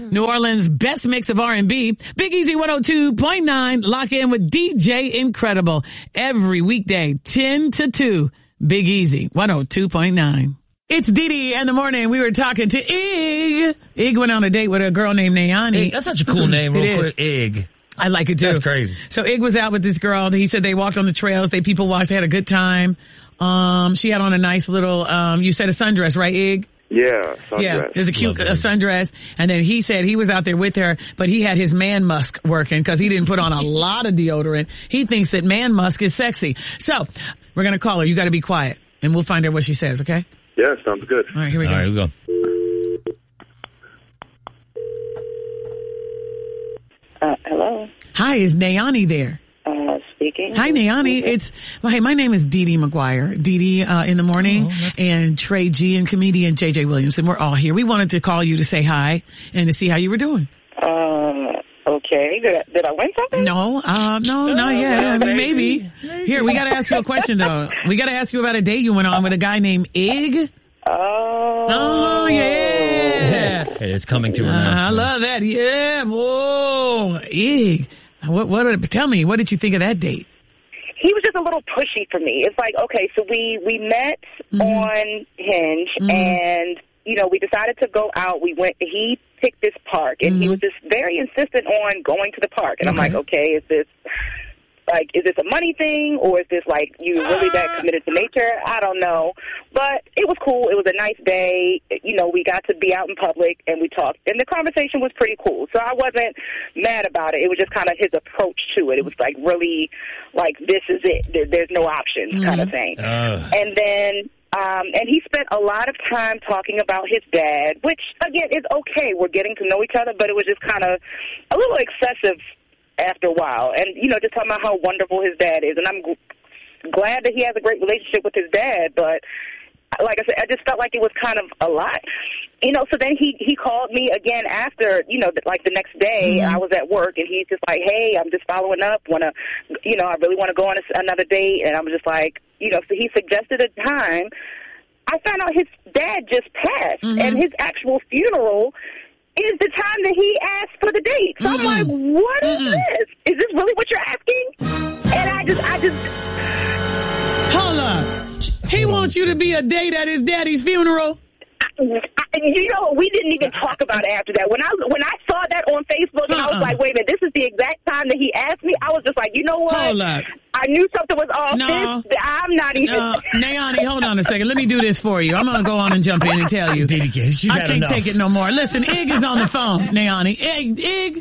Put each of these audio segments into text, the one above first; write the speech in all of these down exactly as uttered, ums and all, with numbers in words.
New Orleans' best mix of R and B. Big Easy one oh two point nine. Lock in with D J Incredible. Every weekday, ten to two. Big Easy one oh two point nine. It's Dee Dee in the morning. We were talking to Ig. Ig went on a date with a girl named Nayani. Ig, that's such a cool name. It real is. quick. Ig. I like it too. That's crazy. So Ig was out with this girl. He said they walked on the trails. They people watched. They had a good time. Um, she had on a nice little, um, you said a sundress, right, Ig? Yeah, sundress. Yeah, it was a cute a sundress. And then he said he was out there with her, but he had his man musk working because he didn't put on a lot of deodorant. He thinks that man musk is sexy. So we're going to call her. You got to be quiet and we'll find out what she says, okay? Yeah, sounds good. All right, here we All go. right, here we go. Uh, hello. Hi, is Nayani there? Uh, speaking. Hi, Nayani. It's, well, hey, my name is Dee Dee McGuire. Dee Dee, uh, in the morning, oh, and Trey G and comedian J J Williamson. We're all here. We wanted to call you to say hi and to see how you were doing. Uh, okay. Did I, did I win something? No, uh, no, not yet. I mean, maybe. maybe. Here, we gotta ask you a question though. We gotta ask you about a date you went on with a guy named Ig. Oh. Oh, yeah. Hey, it's coming to her Uh, now. I love that. Yeah. Whoa. Ig. What, what, did, tell me, what did you think of that date? He was just a little pushy for me. It's like, okay, so we, we met mm-hmm. on Hinge mm-hmm. and, you know, we decided to go out. We went, he picked this park and mm-hmm. he was just very insistent on going to the park. And okay. I'm like, okay, is this, like, is this a money thing or is this like you really that committed to nature? I don't know. But it was cool. It was a nice day. You know, we got to be out in public and we talked. And the conversation was pretty cool. So I wasn't mad about it. It was just kind of his approach to it. It was like really like, this is it. There, there's no options mm-hmm. kind of thing. Uh. And then, um, and he spent a lot of time talking about his dad, which, again, is okay. We're getting to know each other, but it was just kind of a little excessive after a while. And, you know, just talking about how wonderful his dad is. And I'm g- glad that he has a great relationship with his dad, but like I said, I just felt like it was kind of a lot. You know, so then he, he called me again after, you know, like the next day mm-hmm. I was at work and he's just like, hey, I'm just following up, want to, you know, I really want to go on a, another date. And I was just like, you know, so he suggested a time. I found out his dad just passed mm-hmm. and his actual funeral is the time that he asked for the date. So mm-mm. I'm like, what is mm-mm. this? Is this really what you're asking? And I just, I just... Hold up. He wants you to be a date at his daddy's funeral? I, you know, we didn't even talk about it after that. When I when I saw that on Facebook, and uh-uh. I was like, wait a minute, this is the exact time that he asked me, I was just like, you know what? Hold up. I knew something was off. No. This, I'm not even... No. Nayani, hold on a second. Let me do this for you. I'm going to go on and jump in and tell you. She's I had can't enough. take it no more. Listen, Ig is on the phone, Nayani. Ig, Ig,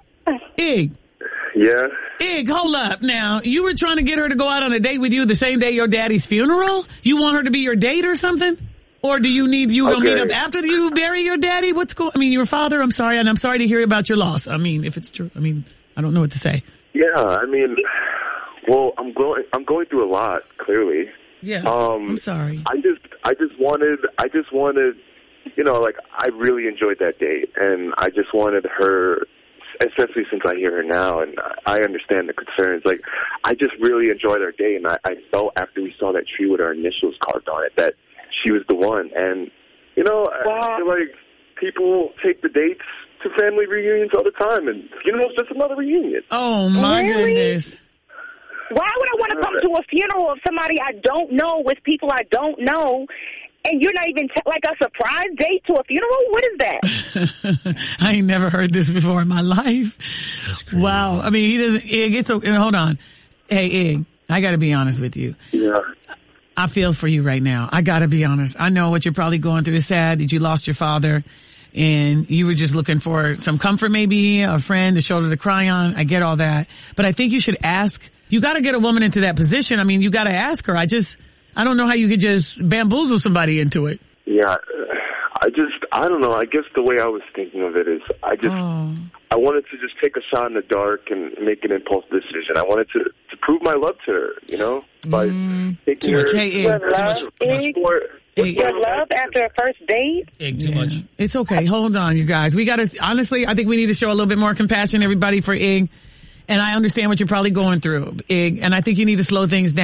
Ig. Yeah? Ig, hold up. Now, you were trying to get her to go out on a date with you the same day your daddy's funeral? You want her to be your date or something? Or do you need, you okay. gonna meet up after you bury your daddy? What's going, I mean, your father, I'm sorry, and I'm sorry to hear about your loss. I mean, if it's true, I mean, I don't know what to say. Yeah, I mean, well, I'm going, I'm going through a lot, clearly. Yeah, um, I'm sorry. I just, I just wanted, I just wanted, you know, like, I really enjoyed that date, and I just wanted her, especially since I hear her now, and I understand the concerns, like, I just really enjoyed our date, and I, I felt after we saw that tree with our initials carved on it, that she was the one. And, you know, wow. I feel like people take the dates to family reunions all the time, and funeral's just another reunion. Oh, my really? goodness. Why would I want to come to a funeral of somebody I don't know with people I don't know, and you're not even, t- like a surprise date to a funeral? What is that? I ain't never heard this before in my life. Wow. I mean, he doesn't, Ig, it's okay. Hold on. Hey, Ig, I got to be honest with you. Yeah. I feel for you right now. I got to be honest. I know what you're probably going through is sad that you lost your father and you were just looking for some comfort, maybe a friend, a shoulder to cry on. I get all that. But I think you should ask. You got to get a woman into that position. I mean, you got to ask her. I just, I don't know how you could just bamboozle somebody into it. Yeah. I just, I don't know. I guess the way I was thinking of it is I just, oh. I wanted to just take a shot in the dark and make an impulse decision. I wanted to, to prove my love to her, you know, by mm, taking her. Hey, Ig, too much, too much sport. Ig, Your love after a first date? Ig, too yeah. much. It's okay. Hold on, you guys. We got to, honestly, I think we need to show a little bit more compassion, everybody, for Ig. And I understand what you're probably going through, Ig. And I think you need to slow things down.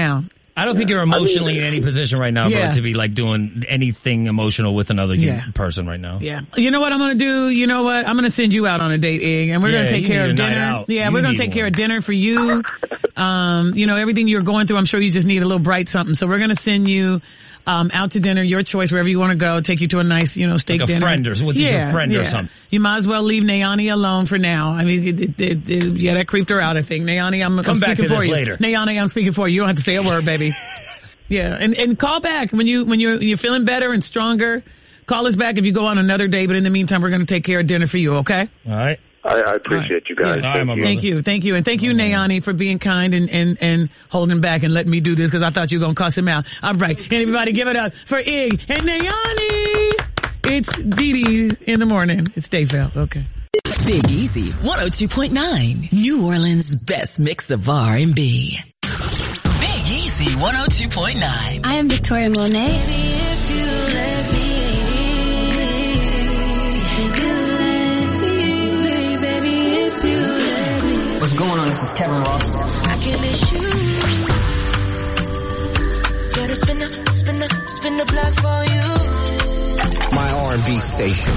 I don't think you're emotionally I mean, in any position right now, Yeah. bro, to be like doing anything emotional with another hu- Yeah. person right now. Yeah. You know what I'm going to do? You know what? I'm going to send you out on a date, Ig, and we're Yeah, going to take you care need of a night dinner. out. Yeah, You we're going need to take care one. of dinner for you. Um, you know, everything you're going through, I'm sure you just need a little bright something. So we're going to send you um out to dinner, your choice, wherever you want to go, take you to a nice, you know, steak Like a dinner. friend or- with your friend or something. You might as well leave Nayani alone for now. I mean, it, it, it, it, yeah, that creeped her out, I think. Nayani, I'm, Come I'm back speaking to for this you. later. Nayani, I'm speaking for you. You don't have to say a word, baby. Yeah, and, and call back when you, when you're, you're feeling better and stronger. Call us back if you go on another day, but in the meantime, we're going to take care of dinner for you, okay? All right. I, I appreciate you guys. Yeah. All right, my Thank you. brother. Thank you, thank you, and thank you, Nayani, for being kind and, and, and holding back and letting me do this because I thought you were going to cuss him out. All right, and everybody give it up for Ig and Nayani. It's Dee Dee in the morning. It's Dayfeld, okay. Big Easy, one oh two point nine, New Orleans' best mix of R and B. Big Easy, one oh two point nine. I am Victoria Monet. What's going on? This is Kevin Ross. I can miss you. Gotta spin the, spin the, spin the block for you. My R and B station.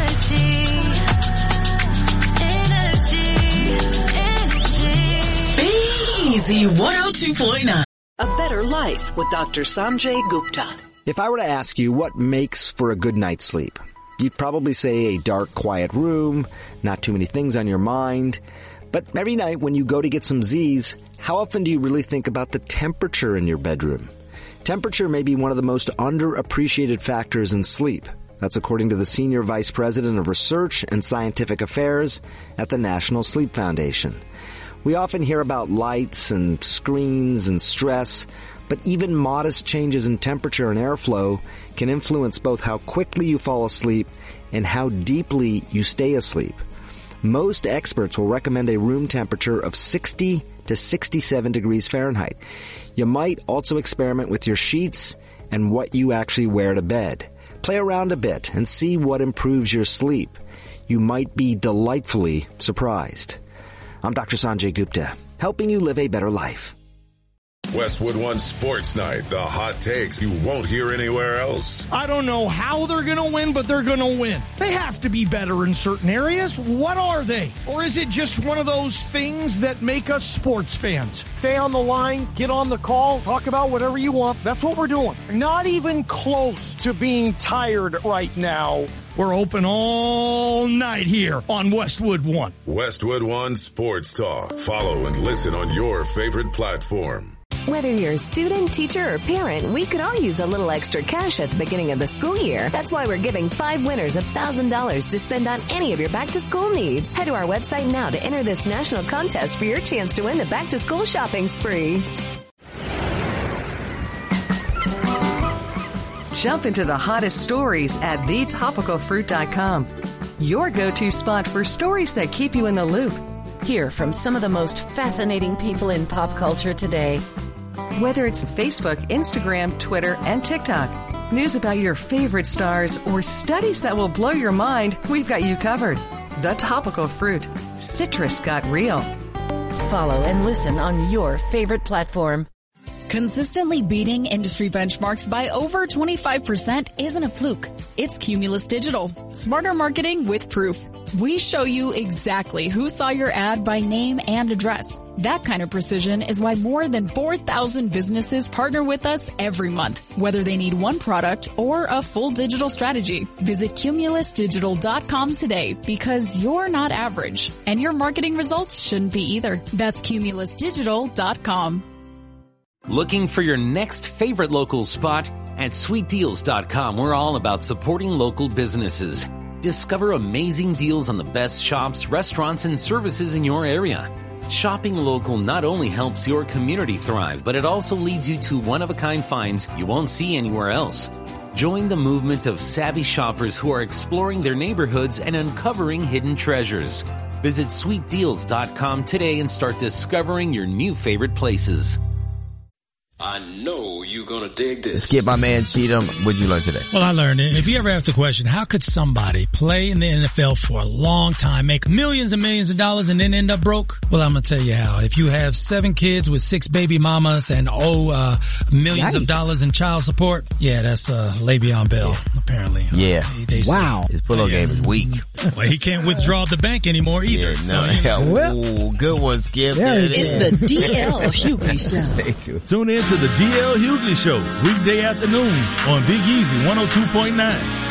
Big Easy, one oh two point nine. A Better Life with Doctor Sanjay Gupta. If I were to ask you what makes for a good night's sleep, you'd probably say a dark, quiet room, not too many things on your mind. But every night when you go to get some Z's, how often do you really think about the temperature in your bedroom? Temperature may be one of the most underappreciated factors in sleep. That's according to the Senior Vice President of Research and Scientific Affairs at the National Sleep Foundation. We often hear about lights and screens and stress, but even modest changes in temperature and airflow can influence both how quickly you fall asleep and how deeply you stay asleep. Most experts will recommend a room temperature of sixty to sixty-seven degrees Fahrenheit. You might also experiment with your sheets and what you actually wear to bed. Play around a bit and see what improves your sleep. You might be delightfully surprised. I'm Doctor Sanjay Gupta, helping you live a better life. Westwood One Sports Night, the hot takes you won't hear anywhere else. I don't know how they're going to win, but they're going to win. They have to be better in certain areas. What are they? Or is it just one of those things that make us sports fans? Stay on the line, get on the call, talk about whatever you want. That's what we're doing. Not even close to being tired right now. We're open all night here on Westwood One. Westwood One Sports Talk. Follow and listen on your favorite platform. Whether you're a student, teacher, or parent, we could all use a little extra cash at the beginning of the school year. That's why we're giving five winners one thousand dollars to spend on any of your back-to-school needs. Head to our website now to enter this national contest for your chance to win the back-to-school shopping spree. Jump into the hottest stories at the topical fruit dot com. Your go-to spot for stories that keep you in the loop. Hear from some of the most fascinating people in pop culture today. Whether it's Facebook, Instagram, Twitter, and TikTok, news about your favorite stars, or studies that will blow your mind, we've got you covered. The Topical Fruit. Citrus got real. Follow and listen on your favorite platform. Consistently beating industry benchmarks by over twenty-five percent isn't a fluke. It's Cumulus Digital. Smarter marketing with proof. We show you exactly who saw your ad by name and address. That kind of precision is why more than four thousand businesses partner with us every month, whether they need one product or a full digital strategy. Visit cumulus digital dot com today because you're not average and your marketing results shouldn't be either. That's cumulus digital dot com. Looking for your next favorite local spot? At sweet deals dot com, we're all about supporting local businesses. Discover amazing deals on the best shops, restaurants, and services in your area. Shopping local not only helps your community thrive, but it also leads you to one-of-a-kind finds you won't see anywhere else. Join the movement of savvy shoppers who are exploring their neighborhoods and uncovering hidden treasures. Visit sweet deals dot com today and start discovering your new favorite places. I know you're gonna dig this. Skip, my man Cheatham, what'd you learn today? Well, I learned it. If you ever ask the question, how could somebody play in the N F L for a long time, make millions and millions of dollars, and then end up broke? Well, I'm gonna tell you how. If you have seven kids with six baby mamas and owe uh, millions Yikes. of dollars in child support, yeah, that's uh, Le'Veon Bell, yeah. apparently. Yeah. Uh, they wow. Say. His pillow yeah. game is weak. Well, he can't withdraw the bank anymore either. Yeah, no, so, you know. well, Ooh, good one, Skip. It's the D L Hughley Show. Thank you. Tune in to the D L Hughley Show, weekday afternoon on Big Easy one oh two point nine.